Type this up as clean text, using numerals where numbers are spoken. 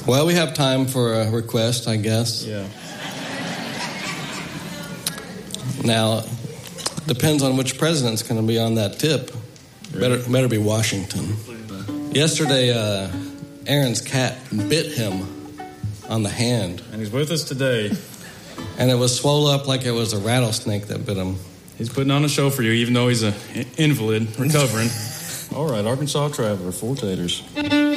Well, we have time for a request, I guess. Yeah. Now, depends on which president's going to be on that tip. Really? Better be Washington. Yesterday, Aaron's cat bit him on the hand. And he's with us today. And it was swollen up like it was a rattlesnake that bit him. He's putting on a show for you, even though he's an invalid, recovering. All right, Arkansas Traveler, 4 taters.